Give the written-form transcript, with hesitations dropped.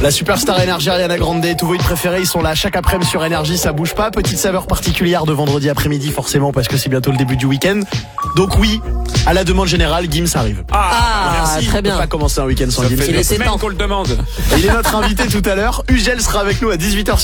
La superstar Énergie, Ariana Grande, tous vos hits préférés, ils sont là chaque après-midi sur Énergie, ça bouge pas. Petite saveur particulière de vendredi après-midi, forcément, parce que c'est bientôt le début du week-end. Donc oui, à la demande générale, Gims arrive. Merci. Très bien. On peut pas commencer un week-end sans Gims. Il est temps qu'on le demande. Il est notre invité tout à l'heure. Ugel sera avec nous à 18h sur